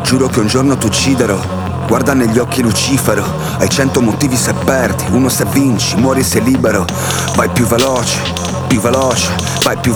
Giuro che un giorno t'ucciderò. Guarda negli occhi Lucifero. Hai 100 motivi se perdi, uno se vinci, muori se libero. Vai più veloce, vai più